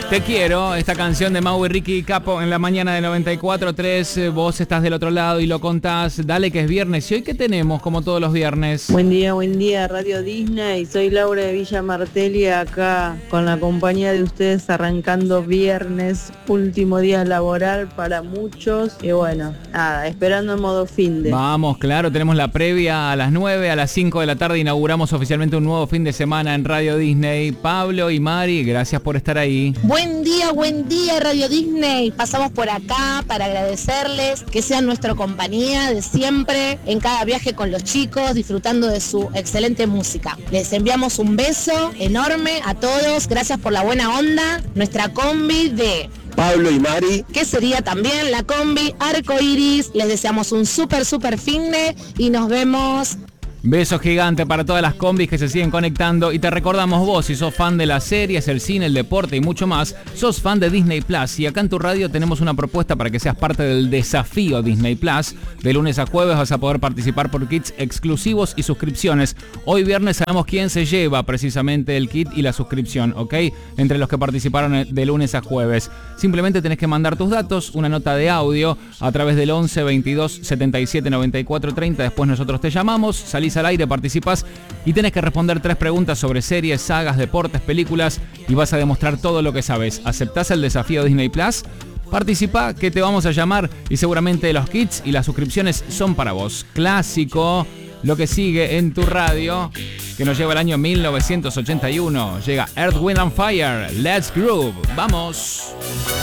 Te quiero, esta canción de Mau y Ricky Capo en la mañana de 94.3. Vos estás del otro lado y lo contás. Dale que es viernes. ¿Y hoy qué tenemos como todos los viernes? Buen día, Radio Disney. Soy Laura de Villa Martelli, acá con la compañía de ustedes arrancando viernes, último día laboral para muchos. Y bueno, nada, esperando en modo finde. Vamos, claro, tenemos la previa a las 9, a las 5 de la tarde inauguramos oficialmente un nuevo fin de semana en Radio Disney. Pablo y Mari, gracias por estar ahí. Buen día Radio Disney. Pasamos por acá para agradecerles que sean nuestra compañía de siempre en cada viaje con los chicos, disfrutando de su excelente música. Les enviamos un beso enorme a todos. Gracias por la buena onda. Nuestra combi de Pablo y Mari, que sería también la combi Arco Iris. Les deseamos un súper finde y nos vemos. Beso gigante para todas las combis que se siguen conectando y te recordamos vos, si sos fan de las series, el cine, el deporte y mucho más, sos fan de Disney Plus y acá en tu radio tenemos una propuesta para que seas parte del desafío Disney Plus. De lunes a jueves vas a poder participar por kits exclusivos y suscripciones. Hoy viernes sabemos quién se lleva precisamente el kit y la suscripción, ¿ok? Entre los que participaron de lunes a jueves. Simplemente tenés que mandar tus datos, una nota de audio a través del 11 22 77 94 30. Después nosotros te llamamos, salís al aire, participás y tenés que responder 3 preguntas sobre series, sagas, deportes, películas y vas a demostrar todo lo que sabes. ¿Aceptás el desafío Disney Plus? Participa que te vamos a llamar y seguramente los kits y las suscripciones son para vos. Clásico, lo que sigue en tu radio, que nos lleva al año 1981. Llega Earth, Wind & Fire, Let's Groove. ¡Vamos!